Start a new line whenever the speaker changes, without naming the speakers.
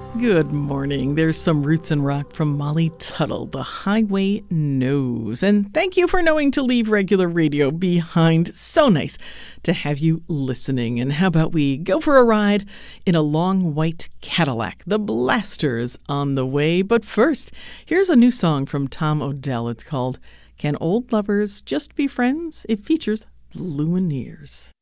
Good morning. There's some Roots and Rock from Molly Tuttle, The Highway Knows. And thank you for knowing to leave regular radio behind. So nice to have you listening. And how about we go for a ride in a long white Cadillac? The Blasters on the way. But first, here's a new song from Tom Odell. It's called Can Old Lovers Just Be Friends? It features Lumineers.